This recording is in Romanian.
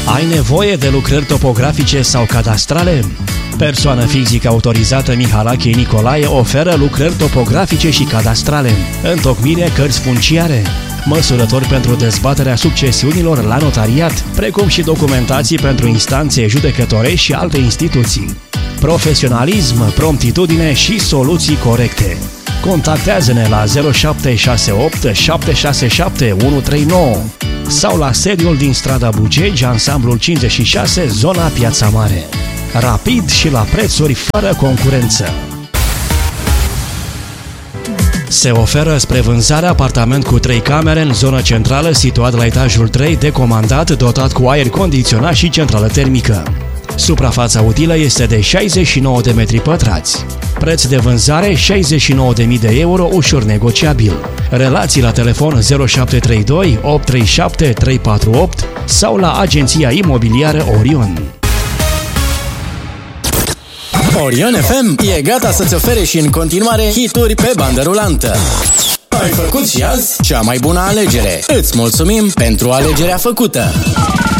Ai nevoie de lucrări topografice sau cadastrale? Persoană fizică autorizată Mihalache Nicolae oferă lucrări topografice și cadastrale, întocmire cărți funciare, măsurători pentru dezbaterea succesiunilor la notariat, precum și documentații pentru instanțe judecătorești și alte instituții. Profesionalism, promptitudine și soluții corecte. Contactează-ne la 0768 767 139 sau la sediul din strada Bugegi, ansamblul 56, zona Piața Mare. Rapid și la prețuri fără concurență. Se oferă spre vânzare apartament cu 3 camere în zonă centrală situat la etajul 3, decomandat, dotat cu aer condiționat și centrală termică. Suprafața utilă este de 69 de metri pătrați. Preț de vânzare 69.000 de euro, ușor negociabil. Relații la telefon 0732 837 348 sau la agenția imobiliară Orion. Orion FM e gata să-ți ofere și în continuare hituri pe bandă rulantă. Ai făcut și azi cea mai bună alegere. Îți mulțumim pentru alegerea făcută.